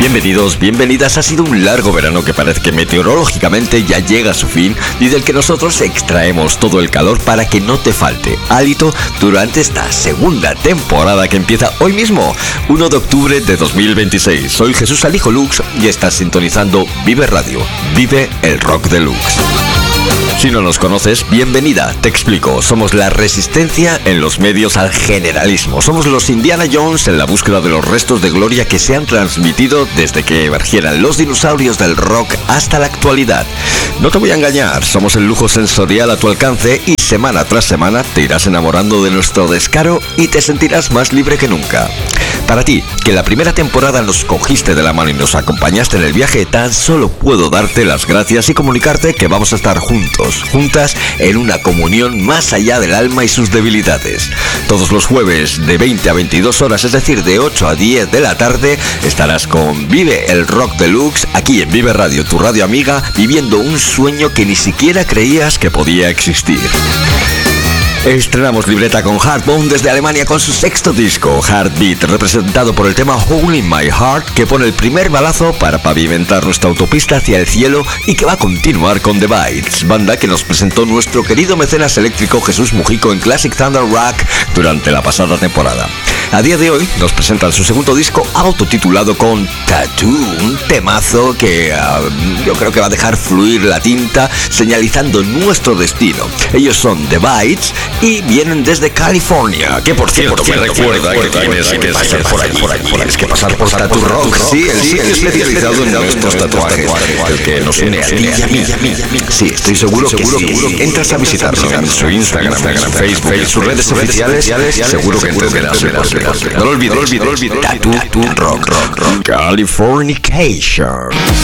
Bienvenidos, bienvenidas. Ha sido un largo verano que parece que meteorológicamente ya llega a su fin y del que nosotros extraemos todo el calor para que no te falte hálito durante esta segunda temporada que empieza hoy mismo, 1 de octubre de 2026. Soy Jesús Alijo Lux y estás sintonizando Vive Radio. Vive el rock deluxe. Si no nos conoces, bienvenida, te explico. Somos la resistencia en los medios al generalismo. Somos los Indiana Jones en la búsqueda de los restos de gloria que se han transmitido desde que emergieran los dinosaurios del rock hasta la actualidad. No te voy a engañar, somos el lujo sensorial a tu alcance y semana tras semana te irás enamorando de nuestro descaro y te sentirás más libre que nunca. Para ti, que en la primera temporada nos cogiste de la mano y nos acompañaste en el viaje, tan solo puedo darte las gracias y comunicarte que vamos a estar juntas en una comunión más allá del alma y sus debilidades. Todos los jueves de 20 a 22 horas, es decir, de 8 a 10 de la tarde, estarás con Vive el Rock Deluxe, aquí en Vive Radio, tu radio amiga, viviendo un sueño que ni siquiera creías que podía existir. Estrenamos libreta con Hardbone desde Alemania con su sexto disco, Heartbeat, representado por el tema Hole in My Heart, que pone el primer balazo para pavimentar nuestra autopista hacia el cielo y que va a continuar con The Bites, banda que nos presentó nuestro querido mecenas eléctrico Jesús Mujico en Classic Thunder Rock durante la pasada temporada. A día de hoy nos presentan su segundo disco autotitulado con Tattoo, un temazo que yo creo que va a dejar fluir la tinta señalizando nuestro destino. Ellos son The Bites y vienen desde California, que por cierto me recuerda que tienes que pasar por allí, tienes que pasar por Tattoo Rock, sí, el sitio especializado en nuestros tatuajes, el que nos une a ti y a mí. Sí, estoy seguro que si entras a visitarlo en su Instagram, en su Facebook, en sus redes oficiales, seguro que entenderás el porqué. No lo olvides, Tattoo Rock, Californication.